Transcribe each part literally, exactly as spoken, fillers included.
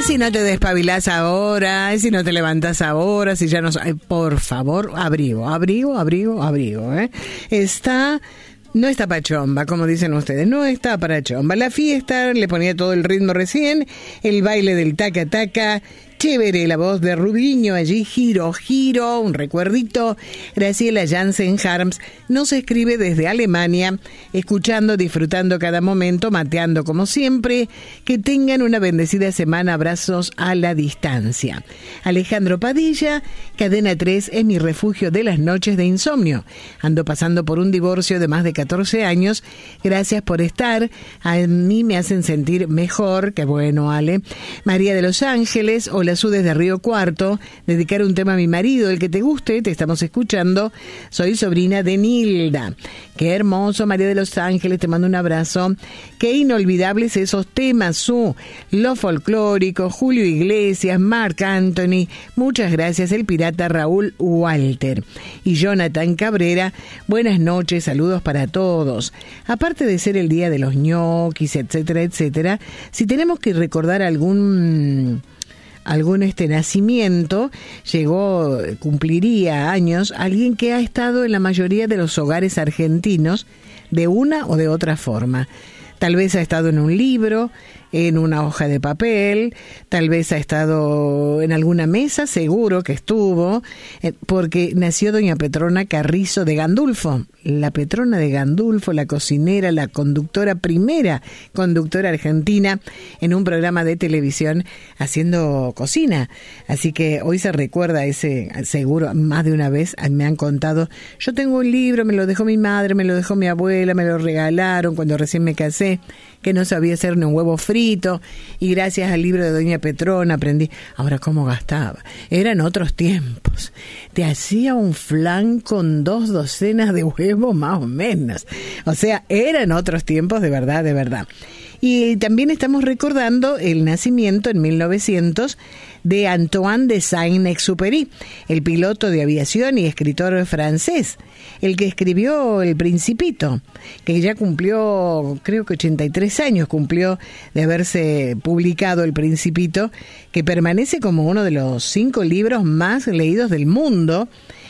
si no te despabilás ahora, si no te levantás ahora, si ya no... Por favor, abrigo, abrigo, abrigo, abrigo, ¿eh? Está... No está para chomba, como dicen ustedes, no está para chomba. La fiesta, le ponía todo el ritmo recién, el baile del taca-taca, chévere la voz de Rubiño allí, giro, giro, un recuerdito. Graciela Jansen Harms nos escribe desde Alemania, escuchando, disfrutando cada momento, mateando como siempre. Que tengan una bendecida semana, abrazos a la distancia. Alejandro Padilla, Cadena tres es mi refugio de las noches de insomnio. Ando pasando por un divorcio de más de catorce años. Gracias por estar, a mí me hacen sentir mejor. Qué bueno, Ale. María de Los Ángeles, hola Su desde Río Cuarto, dedicar un tema a mi marido, el que te guste, te estamos escuchando. Soy sobrina de Nilda. Qué hermoso, María de Los Ángeles, te mando un abrazo. Qué inolvidables esos temas, Su. Lo folclórico, Julio Iglesias, Marc Anthony, muchas gracias, el pirata Raúl Walter. Y Jonathan Cabrera, buenas noches, saludos para todos. Aparte de ser el día de los ñoquis, etcétera, etcétera, si tenemos que recordar algún... algún este nacimiento, llegó, cumpliría años, alguien que ha estado en la mayoría de los hogares argentinos de una o de otra forma. Tal vez ha estado en un libro, en una hoja de papel, tal vez ha estado en alguna mesa, seguro que estuvo, porque nació doña Petrona Carrizo de Gandulfo, la Petrona de Gandulfo, la cocinera, la conductora, primera conductora argentina en un programa de televisión haciendo cocina. Así que hoy se recuerda ese, seguro, más de una vez me han contado, yo tengo un libro, me lo dejó mi madre, me lo dejó mi abuela, me lo regalaron cuando recién me casé, que no sabía hacer ni un huevo frito, y gracias al libro de doña Petrona aprendí. Ahora, ¿cómo gastaba? Eran otros tiempos. Te hacía un flan con dos docenas de huevos más o menos. O sea, eran otros tiempos de verdad, de verdad. Y también estamos recordando el nacimiento en mil novecientos de Antoine de Saint-Exupéry, el piloto de aviación y escritor francés, el que escribió El Principito, que ya cumplió, creo que ochenta y tres años cumplió de haberse publicado El Principito, que permanece como uno de los cinco libros más leídos del mundo,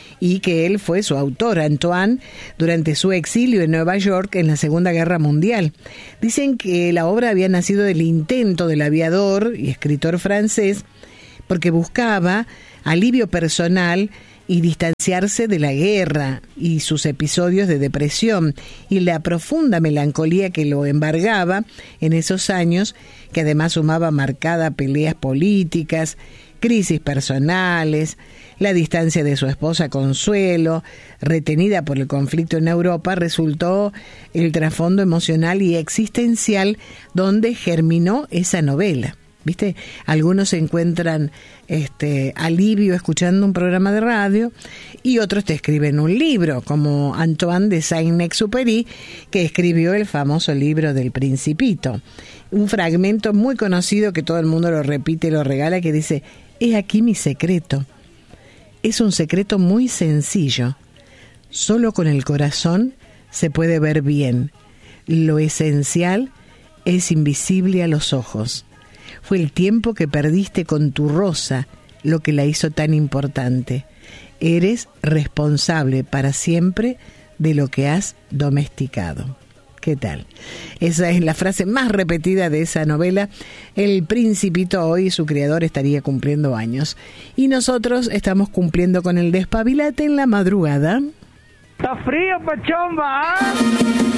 y que él fue su autor, Antoine, durante su exilio en Nueva York en la Segunda Guerra Mundial. Dicen que la obra había nacido del intento del aviador y escritor francés porque buscaba alivio personal y distanciarse de la guerra y sus episodios de depresión y la profunda melancolía que lo embargaba en esos años, que además sumaba marcadas peleas políticas, crisis personales, la distancia de su esposa Consuelo, retenida por el conflicto en Europa, resultó el trasfondo emocional y existencial donde germinó esa novela. ¿Viste? Algunos encuentran este alivio escuchando un programa de radio y otros te escriben un libro, como Antoine de Saint-Exupéry, que escribió el famoso libro del Principito. Un fragmento muy conocido que todo el mundo lo repite y lo regala, que dice: «He aquí mi secreto. Es un secreto muy sencillo. Solo con el corazón se puede ver bien. Lo esencial es invisible a los ojos. Fue el tiempo que perdiste con tu rosa lo que la hizo tan importante. Eres responsable para siempre de lo que has domesticado». ¿Qué tal? Esa es la frase más repetida de esa novela. El Principito, hoy su creador estaría cumpliendo años. Y nosotros estamos cumpliendo con el despabilate en la madrugada. Está frío, pachomba, ¿ah?